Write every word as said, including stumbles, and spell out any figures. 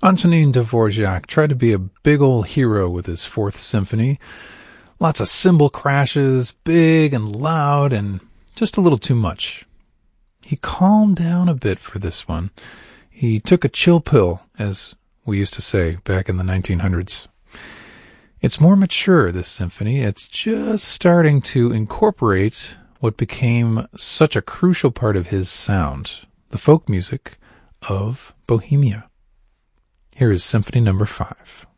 Antonin Dvorak tried to be a big ol' hero with his Fourth Symphony. Lots of cymbal crashes, big and loud, and just a little too much. He calmed down a bit for this one. He took a chill pill, as we used to say back in the nineteen hundreds. It's more mature, this symphony. It's just starting to incorporate what became such a crucial part of his sound, the folk music of Bohemia. Here is Symphony Number Five.